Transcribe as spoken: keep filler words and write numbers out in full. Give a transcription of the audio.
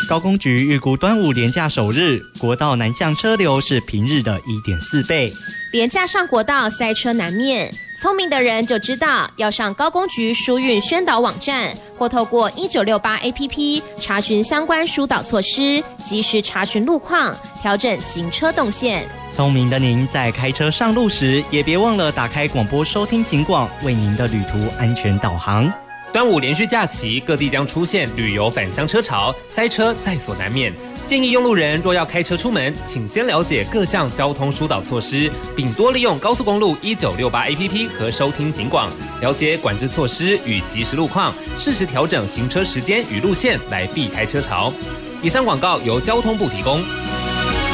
高工局预估端午连假首日，国道南向车流是平日的 一点四倍。 连假上国道塞车难免，聪明的人就知道要上高工局疏运宣导网站，或透过一九六八 A P P 查询相关疏导措施，及时查询路况，调整行车动线。 聪明的您在开车上路时，也别忘了打开广播收听警广，为您的旅途安全导航。 端午连续假期，各地将出现旅游返乡车潮，塞车在所难免。建议用路人若要开车出门，请先了解各项交通疏导措施，并多利用高速公路一九六八 A P P 和收听警广，了解管制措施与即时路况，适时调整行车时间与路线，来避开车潮。以上广告由交通部提供。